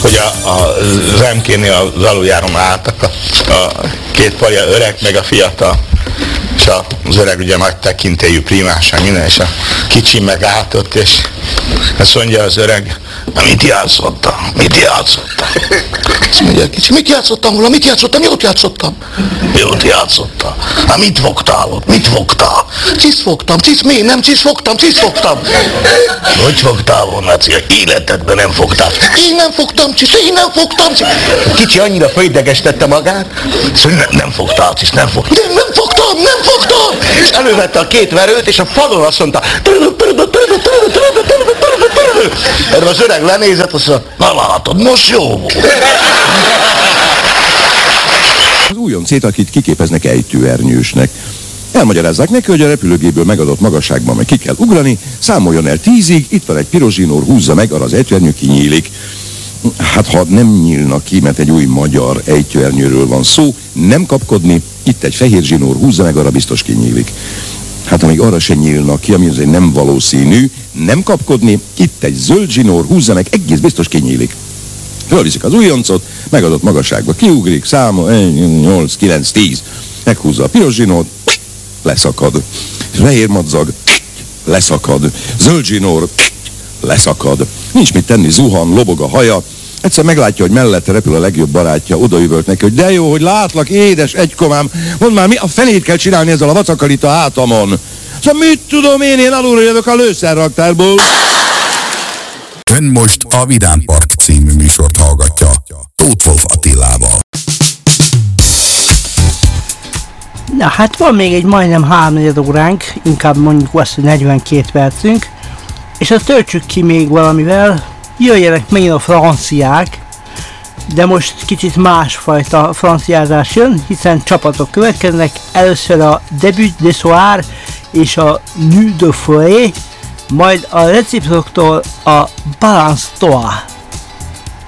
hogy a Zemkénél az aluljáron álltak a két pajja, öreg meg a fiatal. És az öreg ugye nagy tekintélyű, primásan minden, és a kicsi megállt ott, és azt mondja az öreg, mit játszottál? Mit játszottál? Azt mondja a kicsi, mit játszottam volna? Mit játszottam? Jót játszottam. Jót játszottál. Hát mit fogtál ott? Mit fogtál? Ciszt fogtam. Ciszt mi? Nem ciszt fogtam. Ciszt fogtam. Hogy fogtál volna? Életedben nem fogtál. Én nem fogtam ciszt. Én nem fogtam ciszt. Kicsi annyira földegestette magát, hogy nem fogtál ciszt. Nem fogtam. Nem fogtam. Nem fogtam. És elővette a két verőt, és a falon azt mondta, erre az öreg lenézett, azt mondta, na látod, most jó volt. Az újoncét, akit kiképeznek ejtőernyősnek. Elmagyarázzák neki, hogy a repülőgépből megadott magasságban meg ki kell ugrani, számoljon el 10-ig, itt van egy piros zsinór, húzza meg, arra az ejtőernyő kinyílik. Hát ha nem nyílna ki, mert egy új magyar ejtőernyőről van szó, nem kapkodni, itt egy fehér zsinór, húzza meg, arra biztos kinyílik. Hát amíg arra se nyílnak ki, ami azért nem valószínű, nem kapkodni, itt egy zöld zsinór, húzza meg, egész biztos kinyílik. Fölviszik az újoncot, megadott magasságba kiugrik, számol, 8, 9, 10, meghúzza a piros zsinórt, leszakad. Fehér madzag, leszakad. Zöld zsinór, leszakad. Nincs mit tenni, zuhan, lobog a haja. Egyszer meglátja, hogy mellette repül a legjobb barátja, odaüvölt neki, hogy de jó, hogy látlak, édes egykomám, mondd már, mi a fenét kell csinálni ezzel a vacakkal itt a hátamon? Szóval mit tudom én alulra jövök a lőszerraktárból. Ön most a Vidámpart című műsort hallgatja Tóth Attilával. Na hát van még egy majdnem 3-4 óránk, inkább mondjuk azt, hogy 42 percünk, és azt töltsük ki még valamivel. Jöjjenek megint a franciák, de most kicsit másfajta franciázás jön, hiszen csapatok következnek. Először a Début de Soir és a Nuit de Forêt, majd a reciproktól a Balance Toi.